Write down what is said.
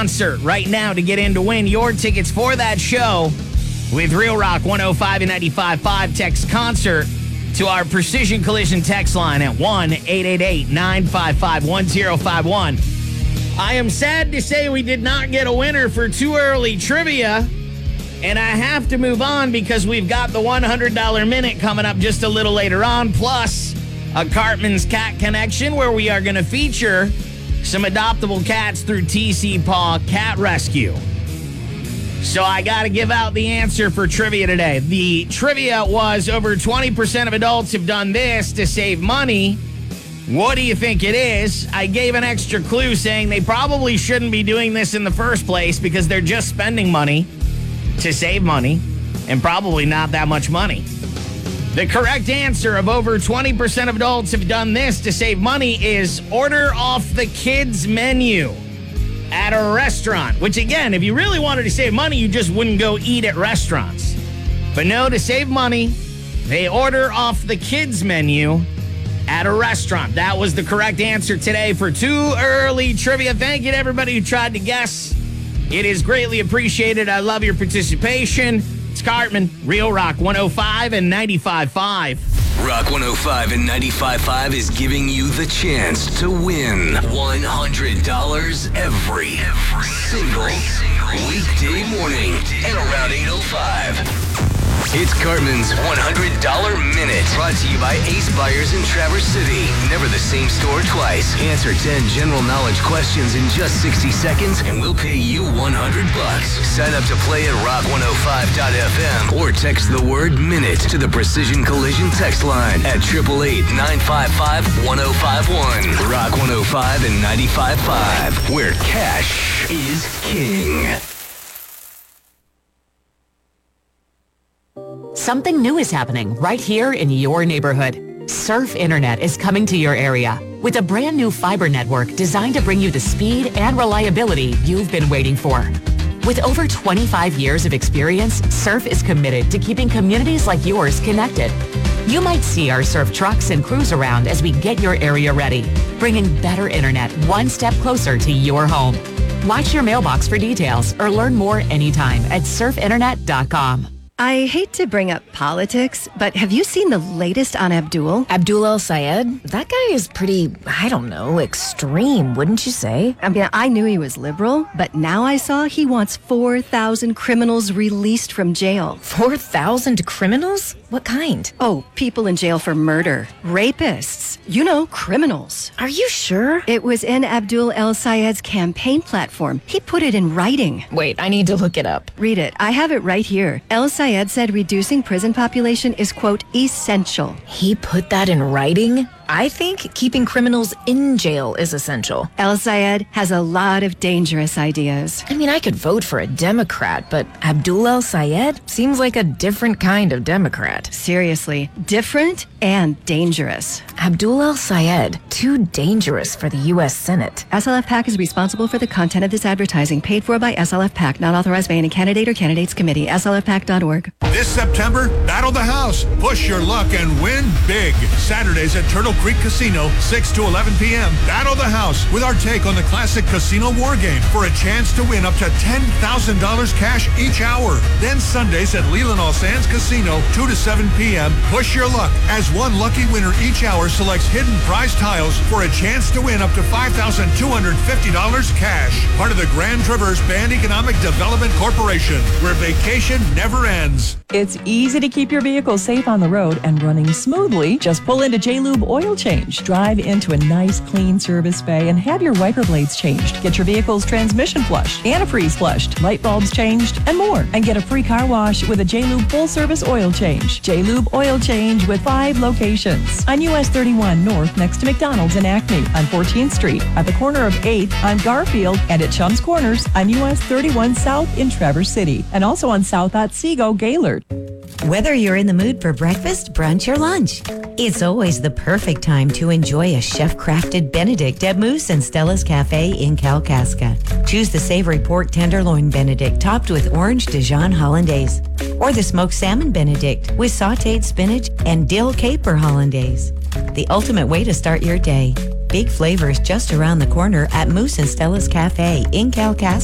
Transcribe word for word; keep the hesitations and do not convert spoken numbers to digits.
concert right now to get in to win your tickets for that show with Real Rock one oh five and ninety-five point five. Text concert to our Precision Collision text line at one eight eight eight, nine five five, one oh five one. I am sad to say we did not get a winner for Too Early Trivia, and I have to move on because we've got the one hundred dollars minute coming up just a little later on, plus a Cartman's Cat Connection where we are going to feature some adoptable cats through T C Paw Cat Rescue. So I got to give out the answer for trivia today. The trivia was over twenty percent of adults have done this to save money. What do you think it is? I gave an extra clue saying they probably shouldn't be doing this in the first place because they're just spending money to save money and probably not that much money. The correct answer of over twenty percent of adults have done this to save money is order off the kids' menu at a restaurant, which again, if you really wanted to save money, you just wouldn't go eat at restaurants. But no, to save money, they order off the kids' menu at a restaurant. That was the correct answer today for Too Early Trivia. Thank you to everybody who tried to guess. It is greatly appreciated. I love your participation. It's Cartman, Real Rock one oh five and ninety-five point five. Rock one oh five and ninety-five point five is giving you the chance to win one hundred dollars every, every single weekday morning at around eight oh five. It's Cartman's one hundred dollars Minute, brought to you by Ace Buyers in Traverse City. Never the same store twice. Answer ten general knowledge questions in just sixty seconds, and we'll pay you one hundred bucks. Sign up to play at rock one oh five dot f m or text the word minute to the Precision Collision text line at eight eight eight, nine five five, one oh five one. Rock one oh five and ninety-five point five, where cash is king. Something new is happening right here in your neighborhood. Surf Internet is coming to your area with a brand new fiber network designed to bring you the speed and reliability you've been waiting for. With over twenty-five years of experience, Surf is committed to keeping communities like yours connected. You might see our Surf trucks and crews around as we get your area ready, bringing better internet one step closer to your home. Watch your mailbox for details or learn more anytime at surf internet dot com. I hate to bring up politics, but have you seen the latest on Abdul? Abdul El-Sayed? That guy is pretty, I don't know, extreme, wouldn't you say? I mean, I knew he was liberal, but now I saw he wants four thousand criminals released from jail. four thousand criminals? What kind? Oh, people in jail for murder. Rapists. You know, criminals. Are you sure? It was in Abdul El-Sayed's campaign platform. He put it in writing. Wait, I need to look it up. Read it. I have it right here. El-Sayed said reducing prison population is, quote, essential. He put that in writing? I think keeping criminals in jail is essential. El-Sayed has a lot of dangerous ideas. I mean, I could vote for a Democrat, but Abdul El-Sayed seems like a different kind of Democrat. Seriously, different and dangerous. Abdul El-Sayed, too dangerous for the U S Senate. S L F PAC is responsible for the content of this advertising, paid for by S L F PAC, not authorized by any candidate or candidates committee. S L F pac dot org. This September, battle the house, push your luck, and win big. Saturdays at Turtle Creek Casino, six to eleven p.m. Battle the house with our take on the classic casino war game for a chance to win up to ten thousand dollars cash each hour. Then Sundays at Leland All Sands Casino, two to seven p.m. Push your luck as one lucky winner each hour selects hidden prize tiles for a chance to win up to five thousand two hundred fifty dollars cash. Part of the Grand Traverse Band Economic Development Corporation, where vacation never ends. It's easy to keep your vehicle safe on the road and running smoothly. Just pull into J-Lube Oil Change. Drive into a nice, clean service bay and have your wiper blades changed. Get your vehicle's transmission flushed, antifreeze flushed, light bulbs changed, and more. And get a free car wash with a J-Lube full-service oil change. J-Lube Oil Change with five locations. On U S thirty-one North next to McDonald's and Acme. On fourteenth Street. At the corner of eighth on Garfield. And at Chum's Corners on U S thirty-one South in Traverse City. And also on South Otsego, Gaylord. Whether you're in the mood for breakfast, brunch, or lunch, it's always the perfect time to enjoy a chef-crafted Benedict at Moose and Stella's Cafe in Kalkaska. Choose the savory pork tenderloin Benedict topped with orange Dijon Hollandaise, or the smoked salmon Benedict with sautéed spinach and dill caper Hollandaise. The ultimate way to start your day. Big flavors just around the corner at Moose and Stella's Cafe in Kalkaska.